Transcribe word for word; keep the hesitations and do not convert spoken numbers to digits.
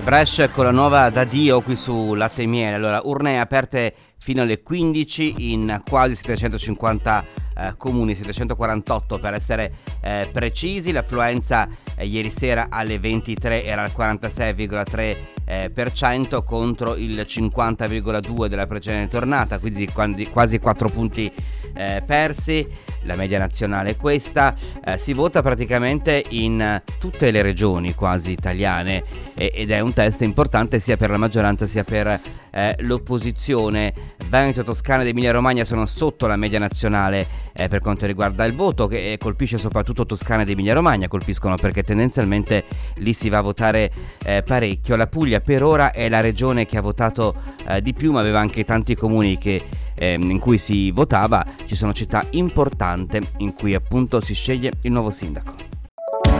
Bresh con la nuova da Dio qui su Latte e Miele. Allora, urne aperte fino alle quindici in quasi settecentocinquanta eh, comuni, settecentoquarantotto per essere eh, precisi. L'affluenza eh, ieri sera alle ventitré era al quarantasei virgola tre eh, per cento contro il cinquanta virgola due della precedente tornata, quindi quasi quattro punti eh, persi. La media nazionale è questa, eh, si vota praticamente in tutte le regioni quasi italiane e, ed è un test importante sia per la maggioranza sia per eh, l'opposizione. Veneto, Toscana ed Emilia Romagna sono sotto la media nazionale eh, per quanto riguarda il voto, che colpisce soprattutto Toscana ed Emilia Romagna, colpiscono perché tendenzialmente lì si va a votare eh, parecchio. La Puglia per ora è la regione che ha votato eh, di più, ma aveva anche tanti comuni che in cui si votava. Ci sono città importanti in cui appunto si sceglie il nuovo sindaco.